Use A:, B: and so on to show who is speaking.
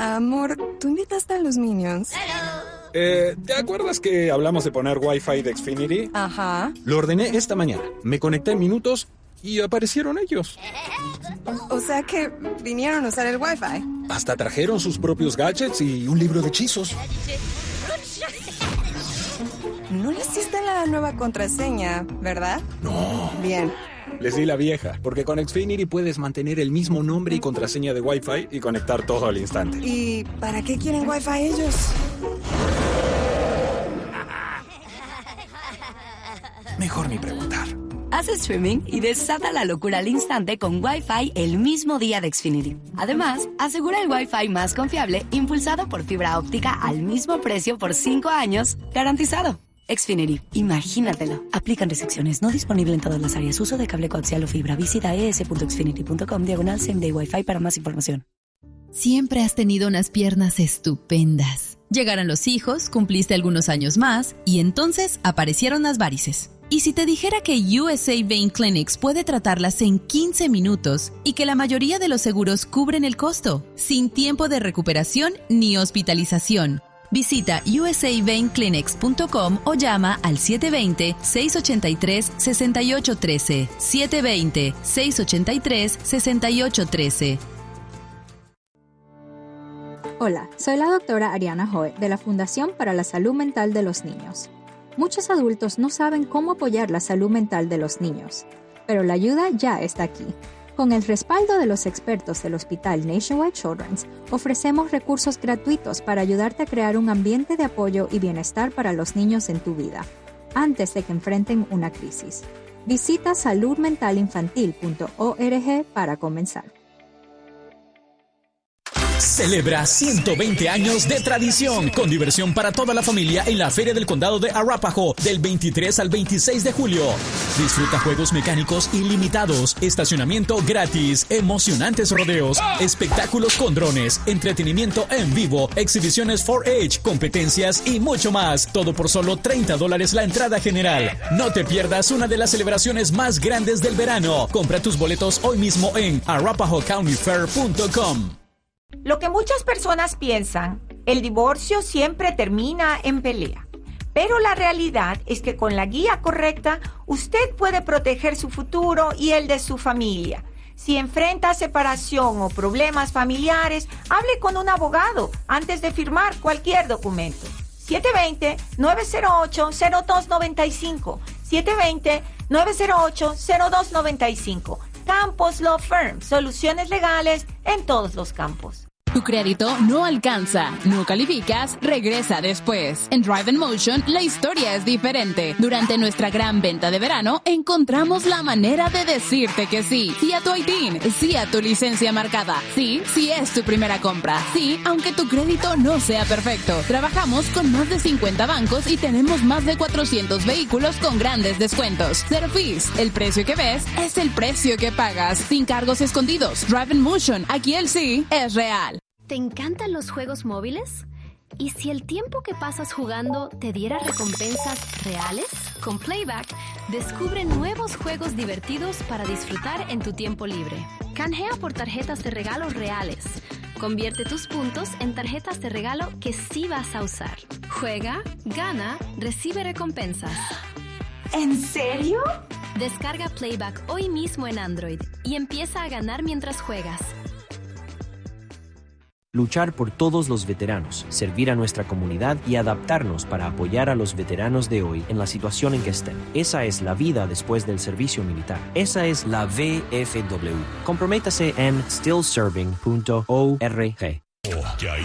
A: Amor, ¿tú invitaste a los Minions?
B: ¿Te acuerdas que hablamos de poner Wi-Fi de Xfinity?
A: Ajá.
B: Lo ordené esta mañana. Me conecté en minutos y aparecieron ellos.
A: O sea que vinieron a usar el Wi-Fi.
B: Hasta trajeron sus propios gadgets y un libro de hechizos.
A: No les hiciste la nueva contraseña, ¿verdad?
B: No.
A: Bien.
B: Les di la vieja, porque con Xfinity puedes mantener el mismo nombre y contraseña de Wi-Fi y conectar todo al instante.
A: ¿Y para qué quieren Wi-Fi ellos?
B: Mejor ni preguntar.
C: Haz streaming y desata la locura al instante con Wi-Fi el mismo día de Xfinity. Además, asegura el Wi-Fi más confiable impulsado por fibra óptica al mismo precio por 5 años, garantizado. Xfinity, imagínatelo. Aplican restricciones, no disponible en todas las áreas. Uso de cable coaxial o fibra. Visita es.xfinity.com/same-day Wi-Fi para más información.
D: Siempre has tenido unas piernas estupendas. Llegaron los hijos, cumpliste algunos años más y entonces aparecieron las varices. ¿Y si te dijera que USA Vein Clinics puede tratarlas en 15 minutos y que la mayoría de los seguros cubren el costo, sin tiempo de recuperación ni hospitalización? Visita usaveinclinics.com o llama al 720-683-6813. 720-683-6813.
E: Hola, soy la doctora Ariana Joe de la Fundación para la Salud Mental de los Niños. Muchos adultos no saben cómo apoyar la salud mental de los niños, pero la ayuda ya está aquí. Con el respaldo de los expertos del Hospital Nationwide Children's, ofrecemos recursos gratuitos para ayudarte a crear un ambiente de apoyo y bienestar para los niños en tu vida, antes de que enfrenten una crisis. Visita saludmentalinfantil.org para comenzar.
F: Celebra 120 años de tradición con diversión para toda la familia en la Feria del Condado de Arapahoe del 23 al 26 de julio. Disfruta juegos mecánicos ilimitados, estacionamiento gratis, emocionantes rodeos, espectáculos con drones, entretenimiento en vivo, exhibiciones 4-H, competencias y mucho más. Todo por solo $30 la entrada general. No te pierdas una de las celebraciones más grandes del verano. Compra tus boletos hoy mismo en arapahoecountyfair.com.
G: Lo que muchas personas piensan, el divorcio siempre termina en pelea. Pero la realidad es que con la guía correcta, usted puede proteger su futuro y el de su familia. Si enfrenta separación o problemas familiares, hable con un abogado antes de firmar cualquier documento. 720-908-0295. 720-908-0295. Campos Law Firm, soluciones legales en todos los campos.
D: Tu crédito no alcanza, no calificas, regresa después. En Drive and Motion, la historia es diferente. Durante nuestra gran venta de verano, encontramos la manera de decirte que sí. Sí a tu ITIN, sí a tu licencia marcada. Sí, sí es tu primera compra. Sí, aunque tu crédito no sea perfecto. Trabajamos con más de 50 bancos y tenemos más de 400 vehículos con grandes descuentos. Zero fees, el precio que ves es el precio que pagas. Sin cargos escondidos. Drive and Motion, aquí el sí es real.
H: ¿Te encantan los juegos móviles? ¿Y si el tiempo que pasas jugando te diera recompensas reales? Con Playback, descubre nuevos juegos divertidos para disfrutar en tu tiempo libre. Canjea por tarjetas de regalo reales. Convierte tus puntos en tarjetas de regalo que sí vas a usar. Juega, gana, recibe recompensas.
G: ¿En serio?
H: Descarga Playback hoy mismo en Android y empieza a ganar mientras juegas.
I: Luchar por todos los veteranos, servir a nuestra comunidad y adaptarnos para apoyar a los veteranos de hoy en la situación en que estén. Esa es la vida después del servicio militar. Esa es la VFW. Comprométase en stillserving.org.